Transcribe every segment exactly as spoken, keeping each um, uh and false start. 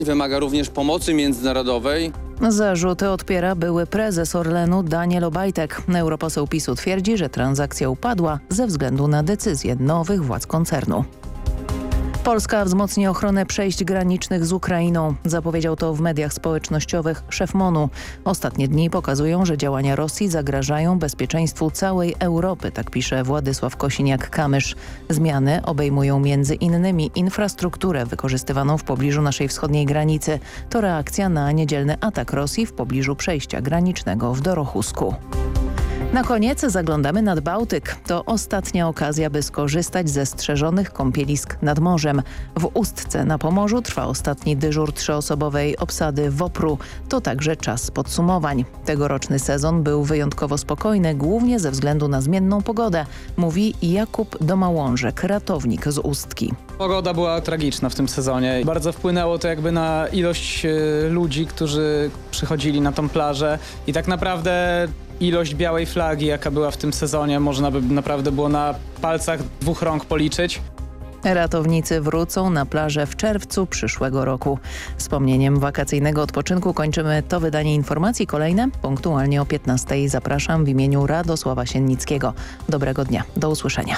Wymaga również pomocy międzynarodowej. Zarzuty odpiera były prezes Orlenu Daniel Obajtek. Europoseł PiSu twierdzi, że transakcja upadła ze względu na decyzję nowych władz koncernu. Polska wzmocni ochronę przejść granicznych z Ukrainą. Zapowiedział to w mediach społecznościowych szef MON-u. Ostatnie dni pokazują, że działania Rosji zagrażają bezpieczeństwu całej Europy, tak pisze Władysław Kosiniak-Kamysz. Zmiany obejmują między innymi infrastrukturę wykorzystywaną w pobliżu naszej wschodniej granicy. To reakcja na niedzielny atak Rosji w pobliżu przejścia granicznego w Dorochusku. Na koniec zaglądamy nad Bałtyk. To ostatnia okazja, by skorzystać ze strzeżonych kąpielisk nad morzem. W Ustce na Pomorzu trwa ostatni dyżur trzyosobowej obsady WOPR-u. To także czas podsumowań. Tegoroczny sezon był wyjątkowo spokojny, głównie ze względu na zmienną pogodę, mówi Jakub Domałążek, ratownik z Ustki. Pogoda była tragiczna w tym sezonie. Bardzo wpłynęło to jakby na ilość e, ludzi, którzy przychodzili na tą plażę i tak naprawdę ilość białej flagi, jaka była w tym sezonie, można by naprawdę było na palcach dwóch rąk policzyć. Ratownicy wrócą na plażę w czerwcu przyszłego roku. Wspomnieniem wakacyjnego odpoczynku kończymy to wydanie informacji. Kolejne punktualnie o piętnastej. Zapraszam w imieniu Radosława Siennickiego. Dobrego dnia. Do usłyszenia.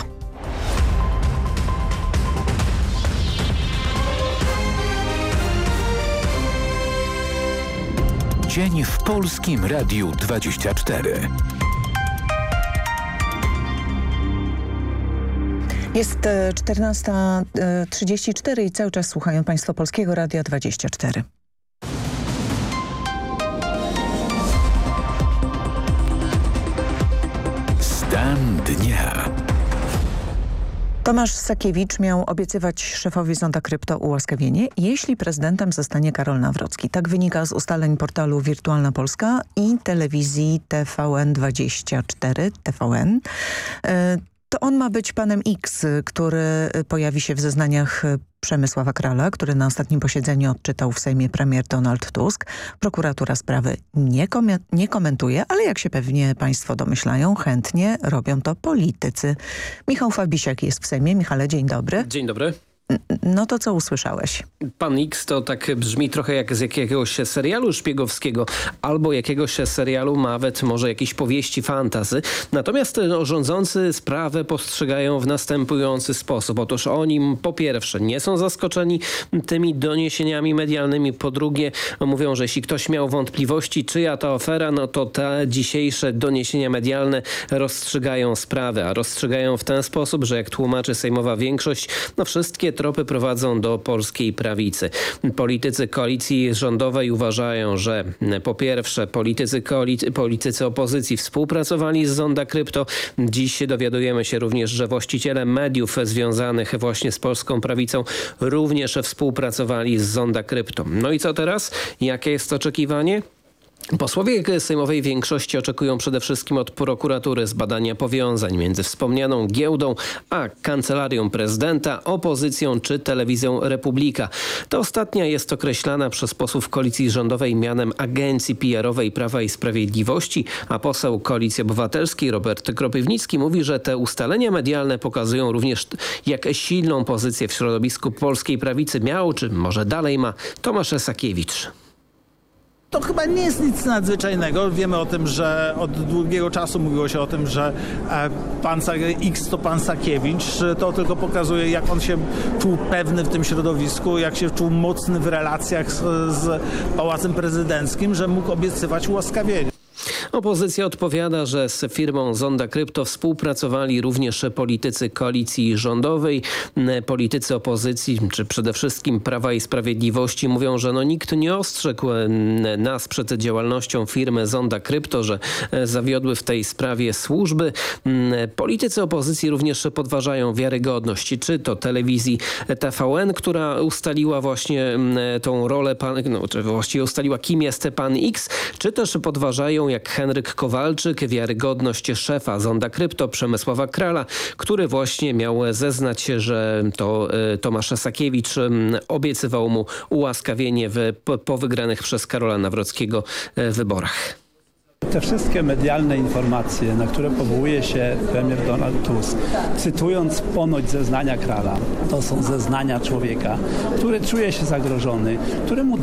Dzień w Polskim Radiu dwadzieścia cztery. Jest czternasta trzydzieści cztery i cały czas słuchają Państwo Polskiego Radia dwadzieścia cztery. Stan dnia. Tomasz Sakiewicz miał obiecywać szefowi Zonda Krypto ułaskawienie, jeśli prezydentem zostanie Karol Nawrocki. Tak wynika z ustaleń portalu Wirtualna Polska i telewizji T V N dwadzieścia cztery, T V N. To on ma być panem X, który pojawi się w zeznaniach Przemysława Krala, który na ostatnim posiedzeniu odczytał w Sejmie premier Donald Tusk. Prokuratura sprawy nie, kom nie komentuje, ale jak się pewnie państwo domyślają, chętnie robią to politycy. Michał Fabisiak jest w Sejmie. Michale, dzień dobry. Dzień dobry. No to co usłyszałeś? Pan X to tak brzmi trochę jak z jakiegoś serialu szpiegowskiego albo jakiegoś serialu, nawet może jakiejś powieści fantasy. Natomiast no, rządzący sprawę postrzegają w następujący sposób. Otóż oni po pierwsze nie są zaskoczeni tymi doniesieniami medialnymi. Po drugie mówią, że jeśli ktoś miał wątpliwości, czyja to afera, no to te dzisiejsze doniesienia medialne rozstrzygają sprawę. A rozstrzygają w ten sposób, że jak tłumaczy sejmowa większość, no wszystkie tropy prowadzą do polskiej prawicy. Politycy koalicji rządowej uważają, że po pierwsze politycy, koalic politycy opozycji współpracowali z Zonda Krypto. Dziś dowiadujemy się również, że właściciele mediów związanych właśnie z polską prawicą również współpracowali z Zonda Krypto. No i co teraz? Jakie jest oczekiwanie? Posłowie sejmowej większości oczekują przede wszystkim od prokuratury zbadania powiązań między wspomnianą giełdą a kancelarią prezydenta, opozycją czy telewizją Republika. Ta ostatnia jest określana przez posłów koalicji rządowej mianem agencji P R-owej Prawa i Sprawiedliwości, a poseł Koalicji Obywatelskiej Robert Kropiwnicki mówi, że te ustalenia medialne pokazują również, jak silną pozycję w środowisku polskiej prawicy miał, czy może dalej ma, Tomasz Sakiewicz. To chyba nie jest nic nadzwyczajnego. Wiemy o tym, że od długiego czasu mówiło się o tym, że pan X to pan Sakiewicz. To tylko pokazuje, jak on się czuł pewny w tym środowisku, jak się czuł mocny w relacjach z, z Pałacem Prezydenckim, że mógł obiecywać ułaskawienie. Opozycja odpowiada, że z firmą Zonda Krypto współpracowali również politycy koalicji rządowej. Politycy opozycji, czy przede wszystkim Prawa i Sprawiedliwości mówią, że no nikt nie ostrzegł nas przed działalnością firmy Zonda Krypto, że zawiodły w tej sprawie służby. Politycy opozycji również podważają wiarygodność, czy to telewizji T V N, która ustaliła właśnie tą rolę, pan, no, czy właściwie ustaliła, kim jest pan X, czy też podważają, jak Henryk Kowalczyk, wiarygodność szefa Zonda Krypto Przemysława Krala, który właśnie miał zeznać, że to Tomasz Sakiewicz obiecywał mu ułaskawienie w, po wygranych przez Karola Nawrockiego wyborach. te wszystkie medialne informacje, na które powołuje się premier Donald Tusk, cytując ponoć zeznania Krala, to są zeznania człowieka, który czuje się zagrożony, któremu